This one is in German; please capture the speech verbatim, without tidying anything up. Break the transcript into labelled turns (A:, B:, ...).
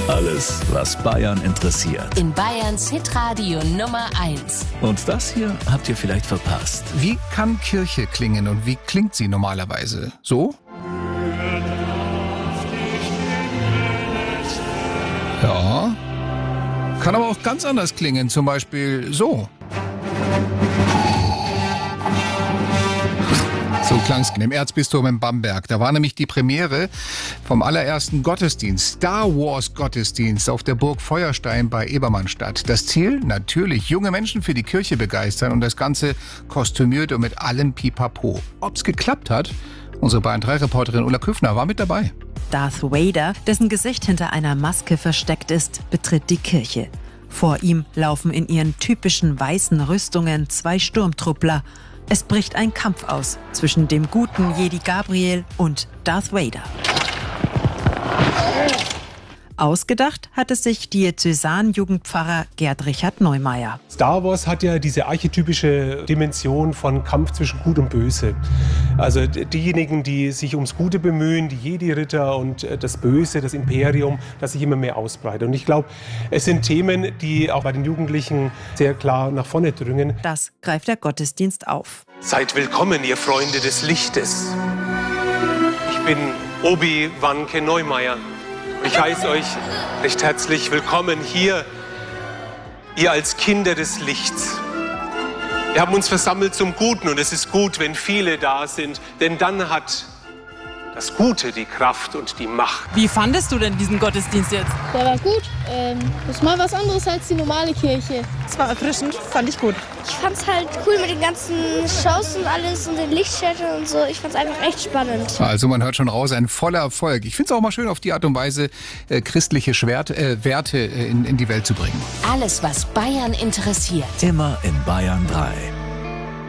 A: Alles, was Bayern interessiert.
B: In Bayerns Hitradio Nummer eins.
A: Und das hier habt ihr vielleicht verpasst.
C: Wie kann Kirche klingen und wie klingt sie normalerweise? So? Ja. Kann aber auch ganz anders klingen, zum Beispiel so. So klang es im Erzbistum in Bamberg. Da war nämlich die Premiere vom allerersten Gottesdienst, Star Wars Gottesdienst auf der Burg Feuerstein bei Ebermannstadt. Das Ziel? Natürlich junge Menschen für die Kirche begeistern und das Ganze kostümiert und mit allem Pipapo. Ob's geklappt hat? Unsere Bayern drei Reporterin Ulla Küffner war mit dabei.
D: Darth Vader, dessen Gesicht hinter einer Maske versteckt ist, betritt die Kirche. Vor ihm laufen in ihren typischen weißen Rüstungen zwei Sturmtruppler. Es bricht ein Kampf aus zwischen dem guten Jedi Gabriel und Darth Vader. Ausgedacht hat es sich Diözesan-Jugendpfarrer Gerd Richard Neumeier.
E: Star Wars hat ja diese archetypische Dimension von Kampf zwischen Gut und Böse. Also diejenigen, die sich ums Gute bemühen, die Jedi-Ritter und das Böse, das Imperium, das sich immer mehr ausbreitet. Und ich glaube, es sind Themen, die auch bei den Jugendlichen sehr klar nach vorne drängen.
D: Das greift der Gottesdienst auf.
E: Seid willkommen, ihr Freunde des Lichtes. Ich bin Obi-Wan Neumeier. Ich heiße euch recht herzlich willkommen hier, ihr als Kinder des Lichts. Wir haben uns versammelt zum Guten und es ist gut, wenn viele da sind, denn dann hat das Gute die Kraft und die Macht.
F: Wie fandest du denn diesen Gottesdienst jetzt?
G: Der war gut. Ähm, das ist mal was anderes als die normale Kirche.
F: Es war erfrischend, fand ich gut.
G: Ich fand's halt cool mit den ganzen Shows und alles und den Lichtschwertern und so. Ich fand's einfach echt spannend.
C: Also man hört schon raus, ein voller Erfolg. Ich finde es auch mal schön, auf die Art und Weise äh, christliche Schwert, äh, Werte äh, in, in die Welt zu bringen.
B: Alles, was Bayern interessiert.
A: Immer in Bayern drei.